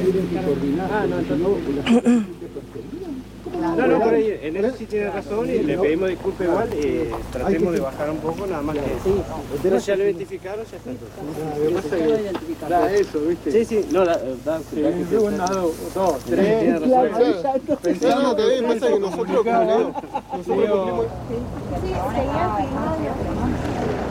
tienen que coordinar. Ah, no, entonces... No, no, por ahí, en eso sí tiene razón y le pedimos disculpas igual y tratemos de bajar un poco, nada más que no, ya lo identificaron, ya está. Eso, ¿viste? Sí, sí, no, da Dos, tres. Pensando también pasa que nosotros como Sí, seguían filmando.